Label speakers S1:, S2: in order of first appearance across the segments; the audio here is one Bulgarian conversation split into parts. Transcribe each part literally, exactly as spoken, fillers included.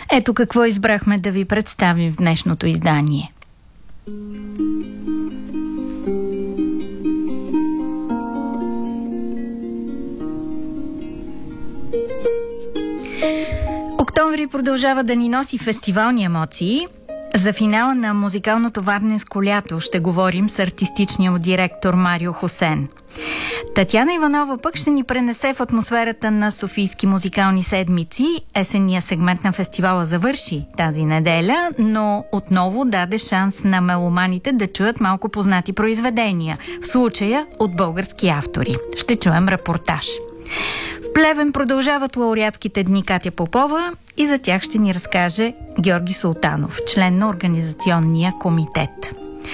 S1: Ето какво избрахме да ви представим в днешното издание. Октомври продължава да ни носи фестивални емоции. За финала на музикалното варненско лято ще говорим с артистичния му директор Марио Хосен. Татяна Иванова пък ще ни пренесе в атмосферата на Софийски музикални седмици. Есенния сегмент на фестивала завърши тази неделя, но отново даде шанс на меломаните да чуят малко познати произведения, в случая от български автори. Ще чуем репортаж. В Плевен продължават лауреатските дни Катя Попова и за тях ще ни разкаже Георги Султанов, член на Организационния комитет.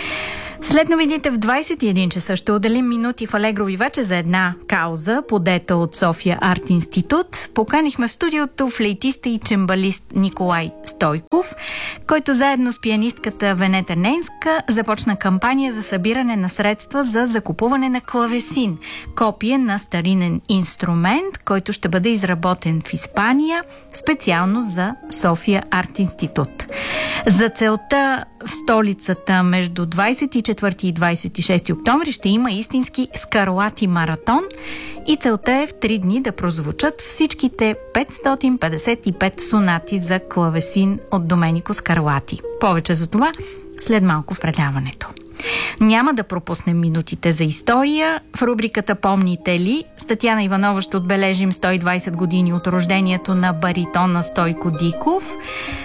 S1: След новините в двайсет и един часа ще отделим минути в Алегро Виваче за една кауза, подета от София Арт Институт. Поканихме в студиото флейтиста и чембалист Николай Стойков, който заедно с пианистката Венета Ненска започна кампания за събиране на средства за закупуване на клавесин, копие на старинен инструмент, който ще бъде изработен в Испания, специално за София Арт Институт. За целта в столицата между двайсет и четвърти и двайсет и шести октомври ще има истински Скарлати маратон и целта е в три дни да прозвучат всичките петстотин петдесет и пет сонати за клавесин от Доменико Скарлати. Повече за това след малко в предаването. Няма да пропуснем минутите за история. В рубриката "Помните ли?" с Татяна Иванова ще отбележим сто и двайсет години от рождението на баритона Стойко Диков,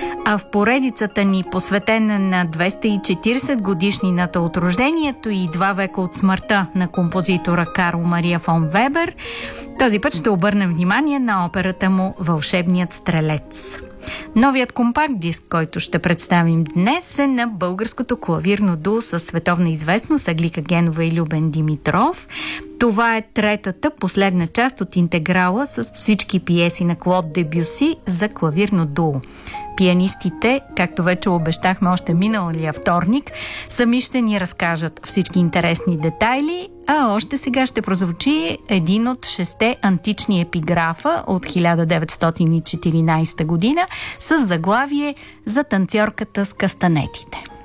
S1: а в поредицата ни, посветена на двеста и четирийсет годишнината от рождението и два века от смъртта на композитора Карл Мария фон Вебер, този път ще обърнем внимание на операта му "Вълшебният стрелец". Новият компакт диск, който ще представим днес, е на българското клавирно дуо със световна известност Аглика Генова и Любен Димитров. Това е третата, последна част от интеграла с всички пиеси на Клод Дебюси за клавирно дуо. Пианистите, както вече обещахме още миналия вторник, сами ще ни разкажат всички интересни детайли, а още сега ще прозвучи един от шесте антични епиграфа от хиляда деветстотин и четиринайсета година с заглавие "За танцорката с кастанетите".